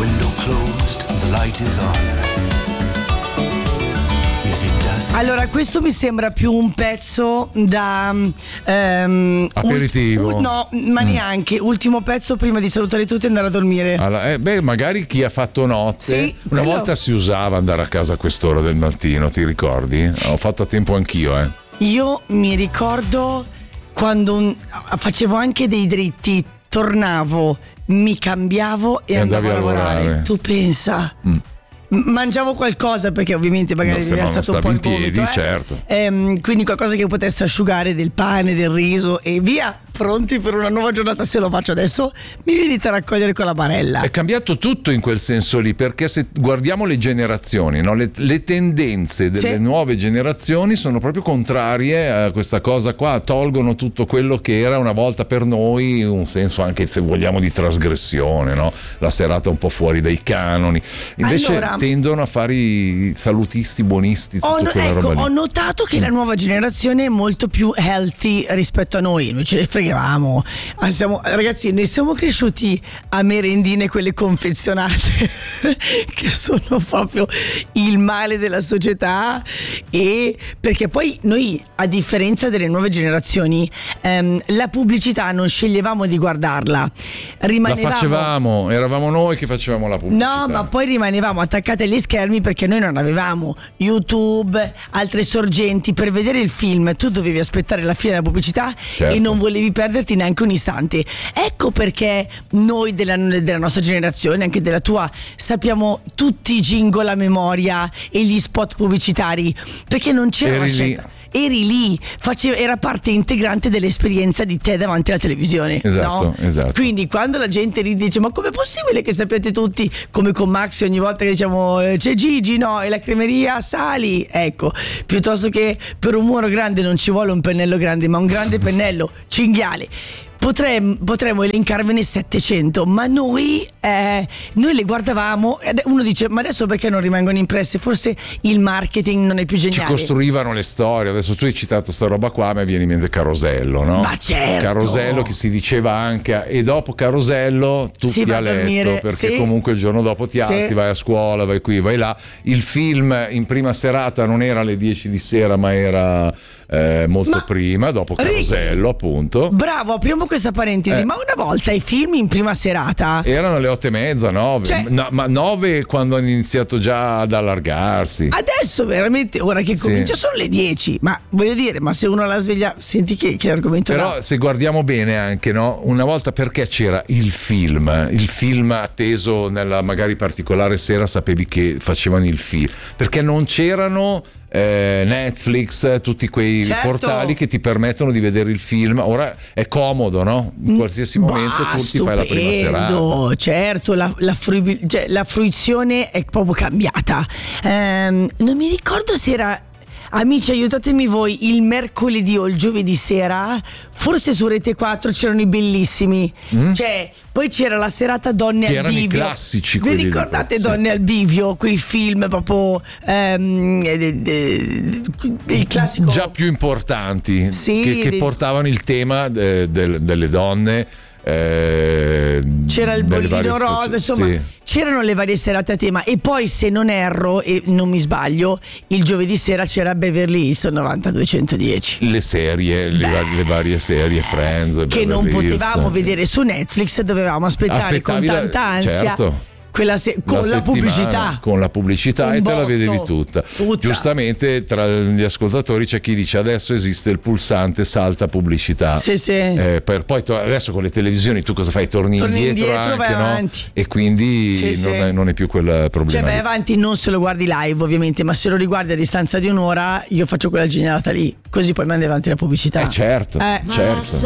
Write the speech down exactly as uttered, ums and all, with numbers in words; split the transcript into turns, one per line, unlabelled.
window closed, the light is on.
Allora, questo mi sembra più un pezzo da ehm,
aperitivo.
Ul- no, ma
mm.
neanche. Ultimo pezzo prima di salutare tutti e andare a dormire.
Allora, eh, beh, magari chi ha fatto notte.
Sì,
una
quello...
volta si usava andare a casa a quest'ora del mattino, ti ricordi? Ho fatto a tempo anch'io, eh.
Io mi ricordo quando un... facevo anche dei dritti, tornavo, mi cambiavo e,
e
andavo a
lavorare.
lavorare. Tu pensa? Mm. Mangiavo qualcosa perché ovviamente magari
no,
mi è alzato un po' il
in piedi,
vomito, eh?
certo.
Ehm, quindi qualcosa che potesse asciugare, del pane, del riso e via, pronti per una nuova giornata. Se lo faccio adesso mi venite a raccogliere con la barella.
È cambiato tutto in quel senso lì, perché se guardiamo le generazioni, no? le, le tendenze delle
sì.
nuove generazioni sono proprio contrarie a questa cosa qua, tolgono tutto quello che era una volta per noi un senso anche, se vogliamo, di trasgressione, no? La serata un po' fuori dai canoni. Invece
allora,
tendono a fare i salutisti, buonisti, tutto
ho, no,
quella
ecco,
roba lì.
ho notato che la nuova generazione è molto più healthy rispetto a noi. Noi ce ne fregavamo. Ah, siamo, ragazzi, noi siamo cresciuti a merendine, quelle confezionate che sono proprio il male della società. E perché poi noi, a differenza delle nuove generazioni, ehm, la pubblicità non sceglievamo di guardarla, rimanevamo,
la facevamo, eravamo noi che facevamo la pubblicità.
no, ma poi rimanevamo attaccati agli schermi perché noi non avevamo YouTube, altre sorgenti per vedere il film. Tu dovevi aspettare la fine della pubblicità,
certo.
E non volevi perderti neanche un istante. Ecco perché noi della, della nostra generazione, anche della tua, sappiamo tutti i jingle a memoria e gli spot pubblicitari, perché non c'era una scelta. Eri lì, faceva, era parte integrante dell'esperienza di te davanti alla televisione.
Esatto,
no?
esatto.
Quindi quando la gente dice ma com'è possibile che sappiate tutti, come con Maxi ogni volta che diciamo c'è Gigi, no, e la cremeria sali, ecco, piuttosto che per un muro grande non ci vuole un pennello grande ma un grande pennello cinghiale. Potremmo, potremmo elencarvene settecento, ma noi, eh, noi le guardavamo e uno dice ma adesso perché non rimangono impresse? Forse il marketing non è più geniale.
Ci costruivano le storie. Adesso tu hai citato sta roba qua, mi viene in mente Carosello, no?
Ma certo.
Carosello, che si diceva anche, e dopo Carosello tu
si
ti
va
a
a
letto
dormire,
perché
sì.
comunque il giorno dopo ti alzi,
sì.
vai a scuola, vai qui, vai là. Il film in prima serata non era alle dieci di sera ma era eh, molto ma prima, dopo Carosello, appunto.
Bravo, apriamo questa parentesi.
Eh.
Ma una volta i film in prima serata
erano alle otto e mezza, nove,
cioè,
no, ma nove quando hanno iniziato già ad allargarsi.
Adesso veramente, ora che
sì.
comincia sono le dieci, ma voglio dire, ma se uno la sveglia, senti che, che argomento
però
dà?
Se guardiamo bene anche, no, una volta, perché c'era il film il film atteso nella magari particolare sera, sapevi che facevano il film perché non c'erano eh, Netflix, tutti quei
certo.
portali che ti permettono di vedere il film. Ora è comodo, no? In qualsiasi momento
bah,
tu ti fai la prima serata.
Certo, la, la, frui, cioè, la fruizione è proprio cambiata. Ehm, non mi ricordo se era, amici aiutatemi voi, il mercoledì o il giovedì sera, forse su Rete quattro c'erano i bellissimi, mm. cioè poi c'era la serata Donne
che
al
erano
bivio.
i classici.
Vi ricordate Donne sì. al bivio, quei film proprio ehm, il classico,
già più importanti,
sì,
che, che
de...
portavano il tema de, de, delle donne. Eh,
c'era il bollino rosa, insomma
sì.
c'erano le varie serate a tema. E poi, se non erro e non mi sbaglio, il giovedì sera c'era Beverly Hills novanta duecentodieci,
le serie, le, var- le varie serie Friends
che
Beverly
non
Hills.
potevamo vedere su Netflix, dovevamo aspettare
Aspettavi
con tanta ansia,
certo.
quella se- con la, la pubblicità
con la pubblicità
un
e te
botto,
la vedevi tutta.
tutta
Giustamente tra gli ascoltatori c'è chi dice adesso esiste il pulsante salta pubblicità,
sì, sì.
Eh, per poi to- adesso con le televisioni tu cosa fai? Torni,
Torni
indietro,
indietro,
anche, no?
avanti.
E quindi
sì,
non,
sì.
È, non è più quel problema.
Cioè vai avanti, non se lo guardi live ovviamente, ma se lo riguardi a distanza di un'ora, io faccio quella genialata lì, così poi mandi avanti la pubblicità.
Eh certo,
eh.
certo.